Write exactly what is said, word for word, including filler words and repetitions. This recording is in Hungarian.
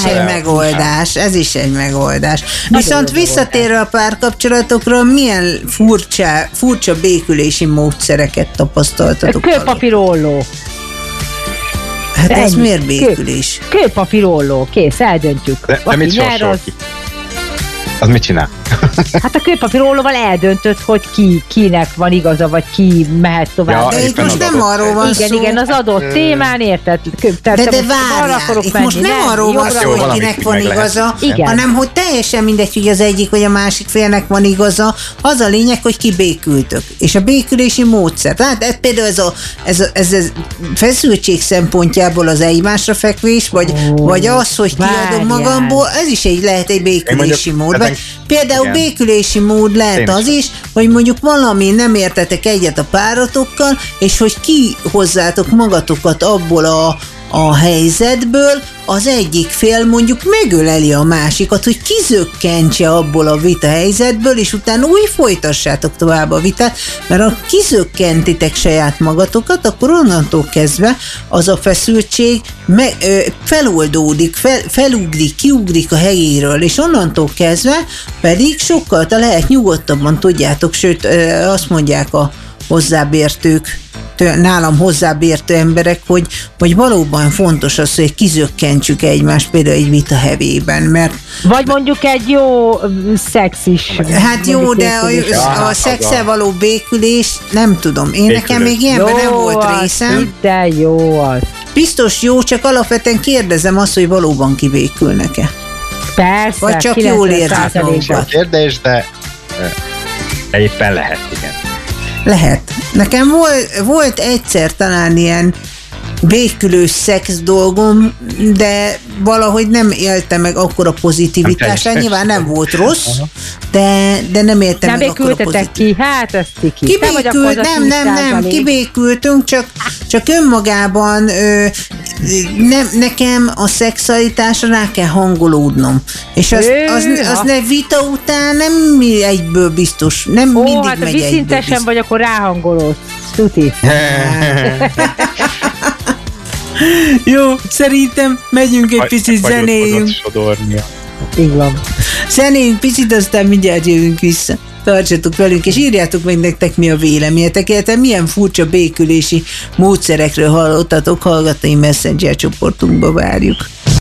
is egy megoldás, ez is egy megoldás. Nagyon Viszont visszatérve a párkapcsolatokról, milyen furcsa, furcsa békülési módszereket tapasztaltatok? Kőpapírolló. Hát ez Ennyi. miért békülés? Kő, kőpapírolló, kész, eldöntjük. De, de mit nyer, sorsol az, ki? Az mit csinál? Hát a kőpapírollóval eldöntött, hogy ki, kinek van igaza, vagy ki mehet tovább. Ja, De itt éppen most az nem adott arról van Igen, szó. igen, az adott témán, érted? Tehát De, de most balra várjál, akarok itt menni, most nem arról van jobbra szó, Jó, hogy valamit kinek még van meg lehet. igaza, Igen. hanem hogy teljesen mindegy, hogy az egyik vagy a másik félnek van igaza, az a lényeg, hogy ki békültök. És a békülési módszer. Tehát ez például ez a, ez a ez, ez feszültség szempontjából az egymásra fekvés, vagy, Ó, vagy az, hogy várjál. kiadom magamból, ez is egy, lehet egy békülési Én mondjuk mód. ezen- Vagy például igen. békülési mód lehet Én is. az is, hogy mondjuk valami nem értetek egyet a párotokkal, és hogy ki hozzátok magatokat abból a, a helyzetből, az egyik fél mondjuk megöleli a másikat, hogy kizökkentse abból a vita helyzetből, és utána úgy folytassátok tovább a vitát, mert ha kizökkentitek saját magatokat, akkor onnantól kezdve az a feszültség me, ö, feloldódik, fel, felugrik, kiugrik a helyéről, és onnantól kezdve pedig sokkal te lehet nyugodtabban tudjátok, sőt ö, azt mondják a hozzábértők, nálam hozzábértő emberek, hogy, hogy valóban fontos az, hogy kizökkentsük egymást például egy vita hevében, mert Vagy mondjuk egy jó mm, szex is. hát jó, mondjuk de a, békülés. a, a Ja, szexel az való békülés, nem tudom, én nekem Békülés. még ilyenben nem Jó volt az, részem. de jó az. Biztos jó, csak alapvetően kérdezem azt, hogy valóban kibékülnek-e. Persze. Vagy csak kilencven jól érzik százalékban. Nincs a kérdés, de de éppen lehet, igen. Lehet. Nekem volt, volt egyszer talán ilyen békülő szex dolgom, de valahogy nem élte meg akkora pozitivitást. Nem Nyilván nem volt rossz, de, de nem élte Nem meg akkora békültetek pozitív. ki? Hát ez ciki. Te vagy akkor Kibékült, az a nem, nem, nem, tíz százalék. kibékültünk, csak, csak önmagában ö, nem, nekem a szexualitásra rá kell hangolódnom. És az, az, az ne vita után nem mi egyből biztos, nem Ó, mindig hát ha megy egyből viszintesen biztos. vagy, akkor ráhangolódsz. Tuti. Jó, szerintem megyünk egy Vagy- picit vagy ott zenéljünk. fogod sodornia. Így van. Zenéljünk picit, aztán mindjárt jövünk vissza. Tartsatok velünk, és írjátok meg nektek, mi a véleményetek, illetve milyen furcsa békülési módszerekről hallottatok, hallgatói Messenger csoportunkba várjuk.